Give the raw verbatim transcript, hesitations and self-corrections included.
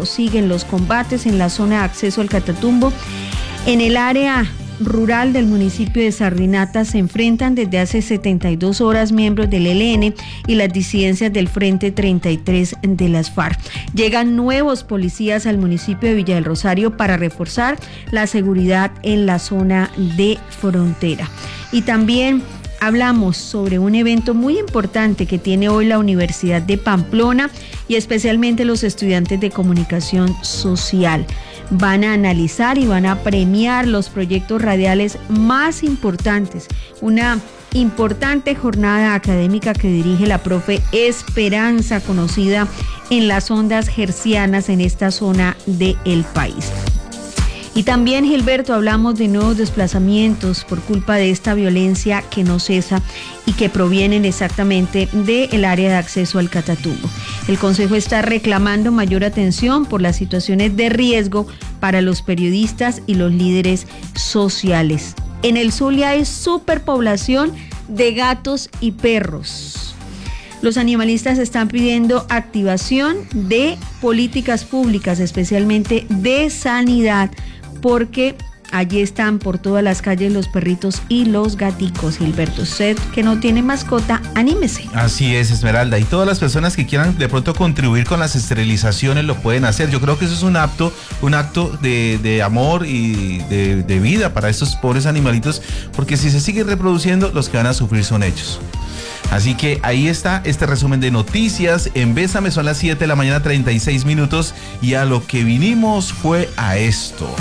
Estado. Siguen los combates en la zona de acceso al Catatumbo. En el área rural del municipio de Sardinata se enfrentan desde hace setenta y dos horas miembros del E L N y las disidencias del Frente treinta y tres de las FARC. Llegan nuevos policías al municipio de Villa del Rosario para reforzar la seguridad en la zona de frontera. Y también hablamos sobre un evento muy importante que tiene hoy la Universidad de Pamplona y especialmente los estudiantes de comunicación social. Van a analizar y van a premiar los proyectos radiales más importantes. Una importante jornada académica que dirige la profe Esperanza, conocida en las ondas hercianas en esta zona del país. Y también, Gilberto, hablamos de nuevos desplazamientos por culpa de esta violencia que no cesa y que provienen exactamente del área de acceso al Catatumbo. El Consejo está reclamando mayor atención por las situaciones de riesgo para los periodistas y los líderes sociales. En el Zulia hay superpoblación de gatos y perros. Los animalistas están pidiendo activación de políticas públicas, especialmente de sanidad, porque allí están por todas las calles los perritos y los gaticos. Gilberto, usted que no tiene mascota, anímese. Así es, Esmeralda, y todas las personas que quieran de pronto contribuir con las esterilizaciones lo pueden hacer. Yo creo que eso es un acto, un acto de, de amor y de, de vida para estos pobres animalitos, porque si se siguen reproduciendo, los que van a sufrir son ellos. Así que ahí está este resumen de noticias. En Bésame son las siete de la mañana, treinta y seis minutos, y a lo que vinimos fue a esto.